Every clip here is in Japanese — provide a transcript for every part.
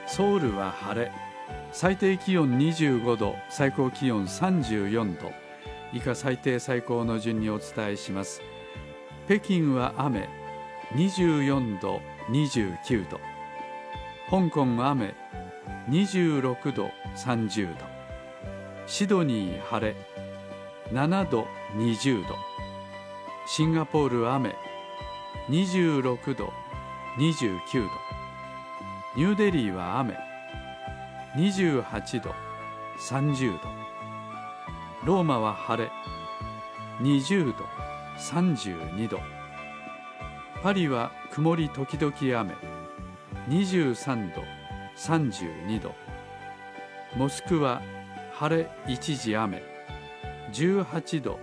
ソウルは晴れ、最低気温25度、最高気温34度。以下最低最高の順にお伝えします。北京は雨、24度、29度。香港雨、26度、30度。シドニー晴れ、7度、20度。シンガポール雨、26度、29度。ニューデリーは雨、28度、30度。ローマは晴れ、20度、32度。パリは曇り時々雨、23度、32度。モスクワ晴れ一時雨、18度。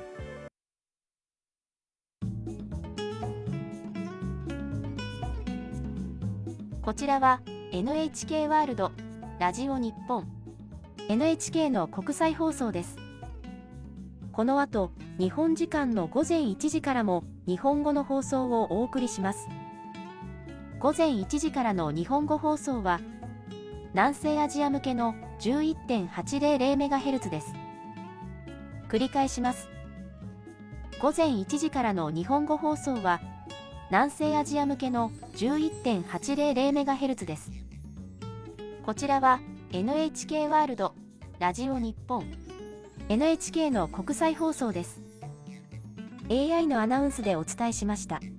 こちらは NHK ワールドラジオ日本 NHK の国際放送です。この後、日本時間の午前1時からも日本語の放送をお送りします。午前1時からの日本語放送は南西アジア向けの 11.800MHz です。繰り返します。午前1時からの日本語放送は南西アジア向けの 11.800MHz です。こちらは NHK ワールドラジオ日本 NHK の国際放送です。AI のアナウンスでお伝えしました。